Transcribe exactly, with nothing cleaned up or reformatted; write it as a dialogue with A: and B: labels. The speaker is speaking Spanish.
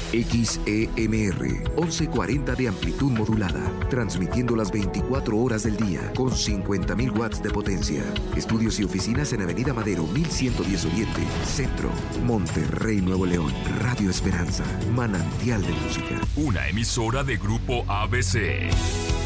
A: X E M R, once cuarenta de amplitud modulada, transmitiendo las veinticuatro horas del día con cincuenta mil watts de potencia. Estudios y oficinas en Avenida Madero mil ciento diez Oriente, Centro, Monterrey, Nuevo León. Radio Esperanza, manantial de música.
B: Una emisora de Grupo A B C.